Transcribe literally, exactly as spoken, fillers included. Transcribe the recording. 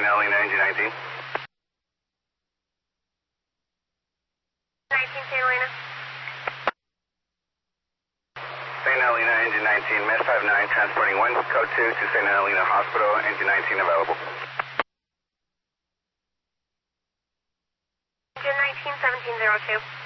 Saint Helena, engine nineteen. nineteen, Saint Helena. Saint Helena, engine nineteen, Med five nine, transporting one, code two to Saint Helena Hospital, engine nineteen available. Engine nineteen, seventeen zero two.